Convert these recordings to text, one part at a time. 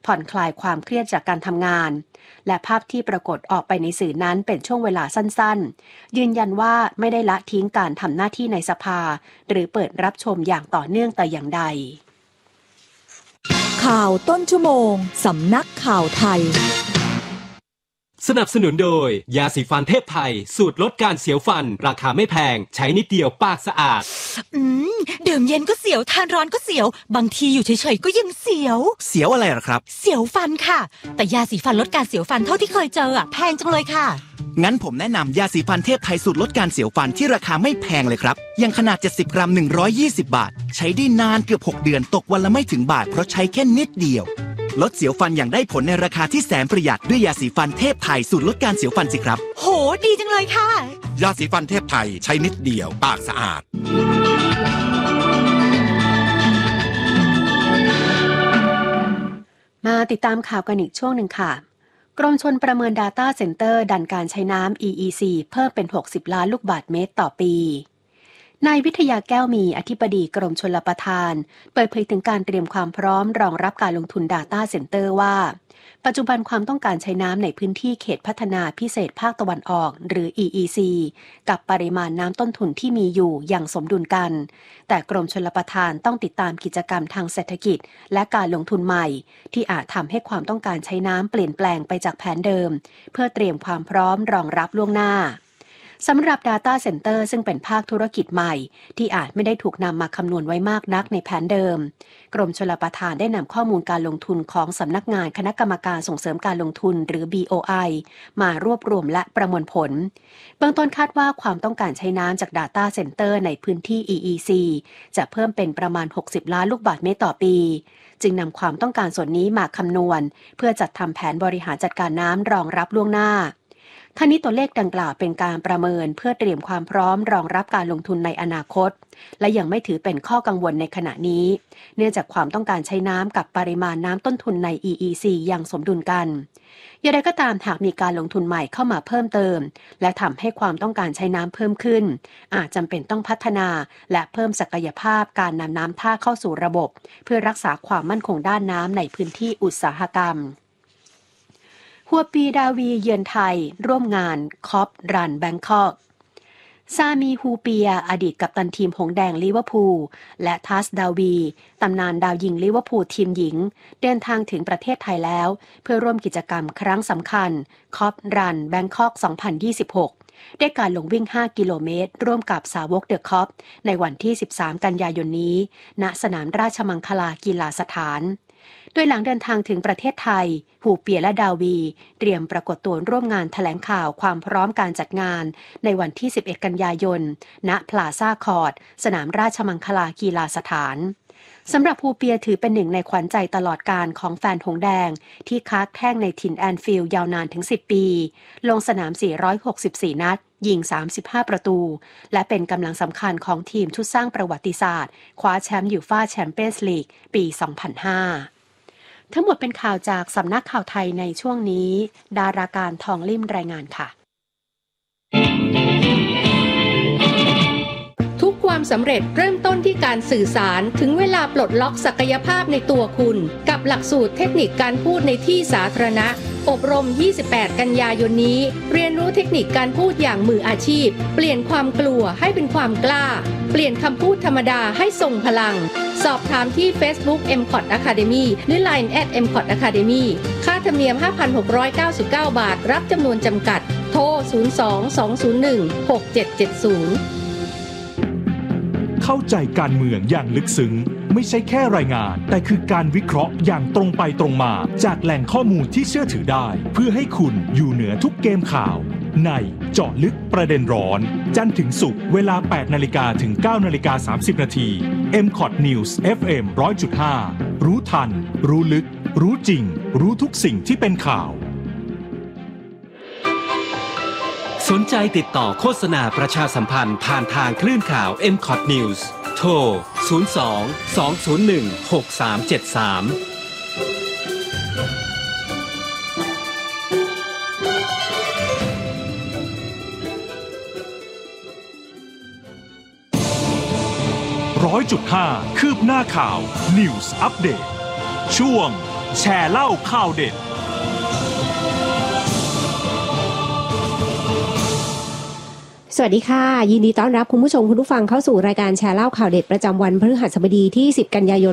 ผ่อนคลายความเครียดจากการทำงานและภาพที่ปรากฏออกไปในสื่อนั้นเป็นช่วงเวลาสั้นๆยืนยันว่าไม่ได้ละทิ้งการทำหน้าที่ในสภาหรือเปิดรับชมอย่างต่อเนื่องแต่อย่างใดข่าวต้นชั่วโมงสำนักข่าวไทยสนับสนุนโดยยาสีฟันเทพไทยสูตรลดการเสียวฟันราคาไม่แพงใช้นิดเดียวปากสะอาดดื่มเย็นก็เสียวทานร้อนก็เสียวบางทีอยู่เฉยๆก็ยังเสียวอะไรหรอครับเสียวฟันค่ะแต่ยาสีฟันลดการเสียวฟันเท่าที่เคยเจอแพงจังเลยค่ะงั้นผมแนะนำยาสีฟันเทพไทยสูตรลดการเสียวฟันที่ราคาไม่แพงเลยครับอย่างขนาด70 กรัม120 บาทใช้ได้นานเกือบ6 เดือนตกวันละไม่ถึงบาทเพราะใช้แค่นิดเดียวลดเสียวฟันอย่างได้ผลในราคาที่แสนประหยัดด้วยยาสีฟันเทพไทยสูตรลดการเสียวฟันสิครับโหดีจังเลยค่ะยาสีฟันเทพไทยใช้นิดเดียวปากสะอาดมาติดตามข่าวกันอีกช่วงหนึ่งค่ะกรมชลประเมิน Data Center ดันการใช้น้ำ EEC เพิ่มเป็น60 ล้านลูกบาศก์เมตรต่อปีนายวิทยาแก้วมีอธิบดีกรมชลประทานเปิดเผยถึงการเตรียมความพร้อมรองรับการลงทุน Data Center ว่าปัจจุบันความต้องการใช้น้ำในพื้นที่เขตพัฒนาพิเศษภาคตะวันออกหรือ EEC กับปริมาณน้ำต้นทุนที่มีอยู่อย่างสมดุลกันแต่กรมชลประทานต้องติดตามกิจกรรมทางเศรษฐกิจและการลงทุนใหม่ที่อาจทำให้ความต้องการใช้น้ำเปลี่ยนแปลงไปจากแผนเดิมเพื่อเตรียมความพร้อมรองรับล่วงหน้าสำหรับ Data Center ซึ่งเป็นภาคธุรกิจใหม่ที่อาจไม่ได้ถูกนำมาคำนวณไว้มากนักในแผนเดิมกรมชลประทานได้นำข้อมูลการลงทุนของสำนักงานคณะกรรมการส่งเสริมการลงทุนหรือ BOI มารวบรวมและประมวลผลเบื้องต้นคาดว่าความต้องการใช้น้ำจาก Data Center ในพื้นที่ EEC จะเพิ่มเป็นประมาณ60 ล้านลูกบาศก์เมตรต่อปีจึงนำความต้องการส่วนนี้มาคำนวณเพื่อจัดทำแผนบริหารจัดการน้ำรองรับล่วงหน้าทั้งนี้ตัวเลขดังกล่าวเป็นการประเมินเพื่อเตรียมความพร้อมรองรับการลงทุนในอนาคตและยังไม่ถือเป็นข้อกังวลในขณะนี้เนื่องจากความต้องการใช้น้ำกับปริมาณน้ำต้นทุนใน EEC ยังสมดุลกันอย่างไรก็ตามหากมีการลงทุนใหม่เข้ามาเพิ่มเติมและทำให้ความต้องการใช้น้ำเพิ่มขึ้นอาจจำเป็นต้องพัฒนาและเพิ่มศักยภาพการนำน้ำท่าเข้าสู่ระบบเพื่อรักษาความมั่นคงด้านน้ำในพื้นที่อุตสาหกรรมฮัวปีดาวีเยือนไทยร่วมงานคอปรันแบงคอกซามีฮูเปียอดีตกัปตันทีมหงส์แดงลิเวอร์พูลและทัสดาวีตำนานดาวยิงลิเวอร์พูลทีมหญิงเดินทางถึงประเทศไทยแล้วเพื่อร่วมกิจกรรมครั้งสำคัญคอปรันแบงคอก 2026 ได้การลงวิ่ง 5 กิโลเมตรร่วมกับสาวกเดอะคอปในวันที่ 13 กันยายนนี้ณสนามราชมังคลากีฬาสถานโดยหลังเดินทางถึงประเทศไทยฮูเปียและดาวีเตรียมปรากฏตัวร่วมงานแถลงข่าวความพร้อมการจัดงานในวันที่ 11 กันยายนณพลาซ่าคอร์ตสนามราชมังคลากีฬาสถานสำหรับฮูเปียถือเป็นหนึ่งในขวัญใจตลอดการของแฟนหงส์แดงที่ค้าแข้งในถิ่นแอนฟิลด์ยาวนานถึง 10 ปีลงสนาม 464 นัดยิง 35 ประตูและเป็นกำลังสำคัญของทีมชุดสร้างประวัติศาสตร์คว้าแชมป์ยูฟ่าแชมเปี้ยนส์ลีกปี 2005ทั้งหมดเป็นข่าวจากสำนักข่าวไทยในช่วงนี้ดาราการทองลิ่มรายงานค่ะทุกความสำเร็จเริ่มต้นที่การสื่อสารถึงเวลาปลดล็อกศักยภาพในตัวคุณกับหลักสูตรเทคนิคการพูดในที่สาธารณะอบรม 28 กันยายนนี้เรียนรู้เทคนิคการพูดอย่างมืออาชีพเปลี่ยนความกลัวให้เป็นความกล้าเปลี่ยนคำพูดธรรมดาให้ทรงพลังสอบถามที่ Facebook MCOT Academy หรือ Line @MCOT Academy ค่าธรรมเนียม 5,699 บาทรับจำนวนจำกัดโทร 02-201-6770 เข้าใจการเมืองอย่างลึกซึ้งไม่ใช่แค่รายงานแต่คือการวิเคราะห์อย่างตรงไปตรงมาจากแหล่งข้อมูลที่เชื่อถือได้เพื่อให้คุณอยู่เหนือทุกเกมข่าวในเจาะลึกประเด็นร้อนจันทร์ถึงศุกร์เวลา 8:00 นถึง 9:30 นMCOT News FM 100.5 รู้ทันรู้ลึกรู้จริงรู้ทุกสิ่งที่เป็นข่าวสนใจติดต่อโฆษณาประชาสัมพันธ์ผ่านทางคลื่นข่าว MCOT News โทร 100.5 คืบหน้าข่าว News Update ช่วงแชร์เล่าข่าวเด็ดสวัสดีค่ะยินดีต้อนรับคุณผู้ชมคุณผู้ฟังเข้าสู่รายการแชร์เล่าข่าวเด็ดประจำวันพฤหัสบดีที่10กันยายน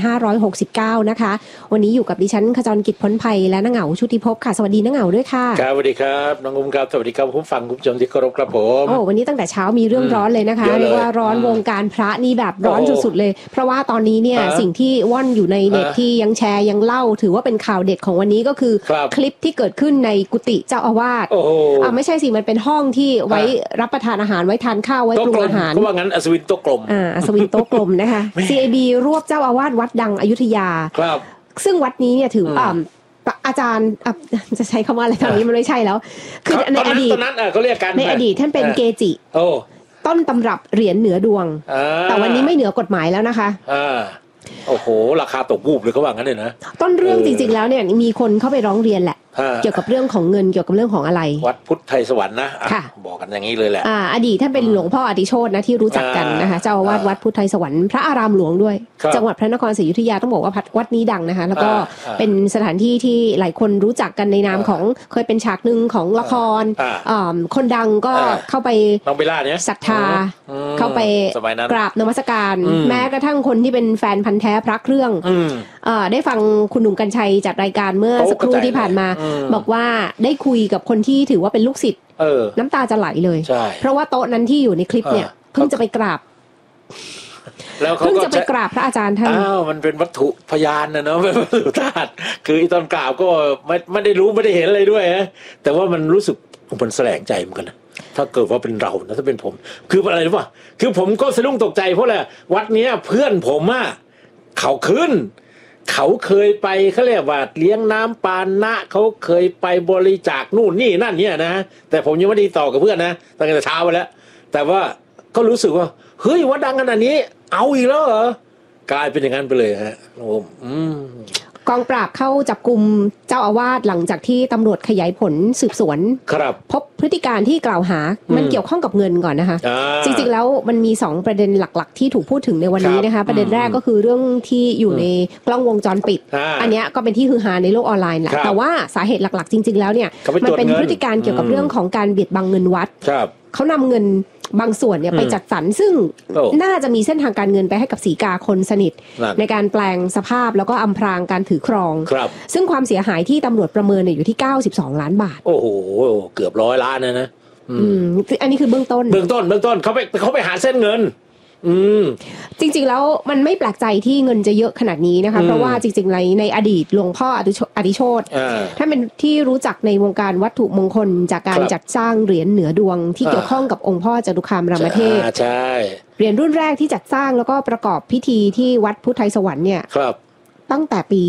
2569นะคะวันนี้อยู่กับดิฉันขจรกิจพ้นภัยและน้าเหงาชุติภพค่ะสวัสดีน้าเหงาด้วยค่ะครับสวัสดีครับน้องอุ้มครับสวัสดีครับผู้ฟังคุณผู้ชมที่เคารพครับผมโอ้วันนี้ตั้งแต่เช้ามีเรื่องร้อนเลยนะคะเรียกว่าร้อนวงการพระนี่แบบร้อนสุดๆเลยเพราะว่าตอนนี้เนี่ยสิ่งที่ว่อนอยู่ในเน็ตที่ยังแชร์ยังเล่าถือว่าเป็นข่าวเด็ดของวันนี้ก็คือคลิปที่เกิดขึ้นในกุฏิเจ้าอาวาสไม่ใช่สิมันเป็นห้องที่ไว้รับประทานอาหารไว้ทานข้าวไว้ปรุงอาหารก็ว่างั้นอัศวินโต๊ะกลมอัศวินโต๊ะกลมนะคะ CAB รวบเจ้าอาวาสวัดดังอยุธยาครับซึ่งวัดนี้เนี่ยถืออาจารย์จะใช้คำว่าอะไรคำนี้มันไม่ใช่แล้วคือในอดีตเขาเรียกกันในอดีตท่านเป็นเกจิต้นตำรับเหรียญเหนือดวงแต่วันนี้ไม่เหนือกฎหมายแล้วนะคะโอ้โหราคาตกวูบเลยเขาว่างั้นเลยนะต้นเรื่องจริงๆแล้วเนี่ยมีคนเข้าไปร้องเรียนแหละเกี่ยวกับเรื่องของเงินเกี่ยวกับเรื่องของอะไรวัดพุทธไทยสวรรค์นะบอกกันอย่างนี้เลยแหละอดีตท่านเป็นหลวงพ่ออดิโชตินะที่รู้จักกันนะคะเจ้าอาวาสวัดพุทธไทยสวรรค์พระอารามหลวงด้วยจังหวัดพระนครศรีอยุธยาต้องบอกว่าวัดนี้ดังนะคะแล้วก็เป็นสถานที่ที่หลายคนรู้จักกันในนามของเคยเป็นฉากนึงของละครคนดังก็เข้าไปศรัทธาเข้าไปกราบนมัสการแม้กระทั่งคนที่เป็นแฟนพันธุ์แท้พระเครื่องได้ฟังคุณหนุ่มกรรชัยจัดรายการเมื่อสักครู่ที่ผ่านมาบอกว่าได้คุยกับคนที่ถือว่าเป็นลูกศิษย์น้ำตาจะไหลเลยเพราะว่าโต๊ะนั้นที่อยู่ในคลิปเนี่ยเพิ่งจะไปกราบเพิ่งจะไปกราบพระอาจารย์ท่านมันเป็นวัตถุพยานนะเนาะเป็นวัตถุธาตุคือตอนกราบก็ไม่ได้รู้ไม่ได้เห็นอะไรด้วยนะแต่ว่ามันรู้สึกมันแสลงใจเหมือนกันนะถ้าเกิดว่าเป็นเรานะถ้าเป็นผมคืออะไรรู้ป่ะคือผมก็สะดุ้งตกใจเพราะอะไรวัดนี้เพื่อนผมเขาขึ้นเขาเคยไปเขาเรียกว่าเลี้ยงน้ำปานะเขาเคยไปบริจาคนู่นนี่นั่นเนี่ยนะแต่ผมยังไม่ได้ต่อกับเพื่อนนะตั้งแต่เช้าไปแล้วแต่ว่าก็รู้สึกว่าเฮ้ยวัดดังขนาดนี้เอาอีกแล้วเหรอกลายเป็นอย่างนั้นไปเลยฮะกองปราบเข้าจับกุมเจ้าอาวาสหลังจากที่ตำรวจขยายผลสืบสวนพบพฤติการที่กล่าวหามันเกี่ยวข้องกับเงินก่อนนะคะจริงๆแล้วมันมี2ประเด็นหลักๆที่ถูกพูดถึงในวันนี้นะคะประเด็นแรกก็คือเรื่องที่อยู่ในกล้องวงจรปิดอันนี้ก็เป็นที่ฮือฮาในโลกออนไลน์แหละแต่ว่าสาเหตุหลักๆจริงๆแล้วเนี่ยมันเป็นพฤติการเกี่ยวกับเรื่องของการเบียดบังเงินวัดเขานำเงินบางส่วนเนี่ยไปจัดสรรซึ่งน่าจะมีเส้นทางการเงินไปให้กับศรีกาคนสนิทในการแปลงสภาพแล้วก็อำพรางการถือครองซึ่งความเสียหายที่ตำรวจประเมินเนี่ยอยู่ที่92ล้านบาทโอ้โหเกือบ100 ล้านนะอันนี้คือเบื้องต้นเขาไปหาเส้นเงินจริงๆแล้วมันไม่แปลกใจที่เงินจะเยอะขนาดนี้นะคะเพราะว่าจริงๆในอดีตหลวงพ่ออดิโชติท่านเป็นที่รู้จักในวงการวัตถุมงคลจากการจัดสร้างเหรียญเหนือดวงที่เกี่ยวข้องกับองค์พ่อจตุคามรามเทพเหรียญรุ่นแรกที่จัดสร้างแล้วก็ประกอบพิธีที่วัดพุทธไทยสวรรค์เนี่ยตั้งแต่ปี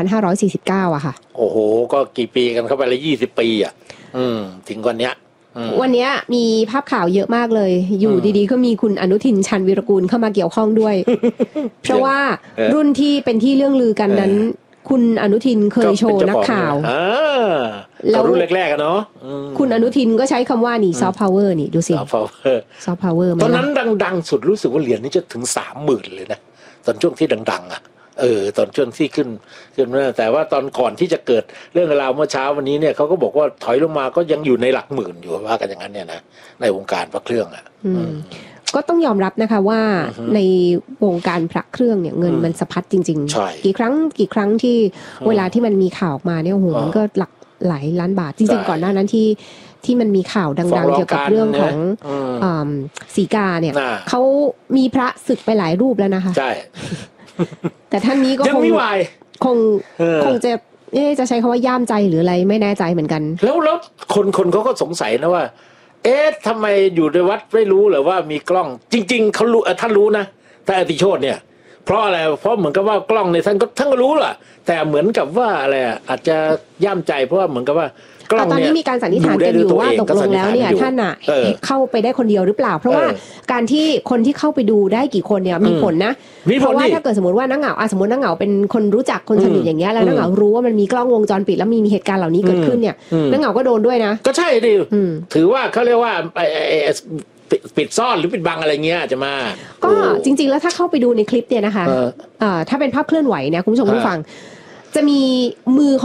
2549อะค่ะโอ้โหก็กี่ปีกันเข้าไปแล้ว20 ปีอะถึงวันเนี้ยวันนี้มีภาพข่าวเยอะมากเลยอยู่ดีๆก็มีคุณอนุทินชาญวีรกูลเข้ามาเกี่ยวข้องด้วยเพราะว่ารุ่นที่เป็นที่เรื่องลือกันนั้นคุณอนุทินเคยโชว์นักข่าวแล้วรุ่นแรกๆเนาะคุณอนุทินก็ใช้คำว่านี่ซอฟต์พาวเวอร์นี่ดูสิซอฟต์พาวเวอร์ตอนนั้นดังๆสุดรู้สึกว่าเหรียญนี้จะถึง 30,000 เลยนะตอนช่วงที่ดังๆตอนช่วงที่ขึ้นแต่ว่าตอนก่อนที่จะเกิดเรื่องราวเมื่อเช้าวันนี้เนี่ยเขาก็บอกว่าถอยลงมาก็ยังอยู่ในหลักหมื่นอยู่ว่ากันอย่างนั้นเนี่ยนะในวงการพระเครื่องก็ต้องยอมรับนะคะว่าในวงการพระเครื่องเนี่ยเงินมันสะพัดจริงๆกี่ครั้งที่เวลาที่มันมีข่าวออกมาเนี่ยโอ้โหมันก็หลายล้านบาทจริงๆก่อนหน้านั้นที่มันมีข่าวดังๆเกี่ยวกับเรื่องของศรีกาเนี่ยเขามีพระศึกไปหลายรูปแล้วนะคะใช่แต่ท่านนี้ก็คงจะใช้คำว่าย่ามใจหรืออะไรไม่แน่ใจเหมือนกันแล้วคนเขาก็สงสัยนะว่าทำไมอยู่ในวัดไม่รู้เหรอว่ามีกล้องจริงๆเขารู้ท่านรู้นะแต่อติโชติเนี่ยเพราะอะไรเพราะเหมือนกับว่ากล้องในท่านก็รู้แหละแต่เหมือนกับว่าอะไรอาจจะย่ามใจเพราะว่าเหมือนกับว่าตอนนี้มีการสันนิษฐานกันอยู่ว่าตกลงแล้วเนี่ยท่านเข้าไปได้คนเดียวหรือเปล่าเพราะว่าการที่คนที่เข้าไปดูได้กี่คนเนี่ยมีผลนะเพราะว่าถ้าเกิดสมมติว่าน้าเหงาสมมติน้าเหงาเป็นคนรู้จักคนสนิทอย่างเงี้ยแล้วน้าเหงารู้ว่ามันมีกล้องวงจรปิดแล้วมีเหตุการณ์เหล่านี้เกิดขึ้นเนี่ยน้าเหงาก็โดนด้วยนะก็ใช่ดิถือว่าเขาเรียกว่าปิดซ่อนหรือปิดบังอะไรเงี้ยจะมาก็จริงๆแล้วถ้าเข้าไปดูในคลิปเนี่ยนะคะถ้าเป็นภาพเคลื่อนไหวเนี่ยคุณผู้ชมผู้ฟังจะมีมือ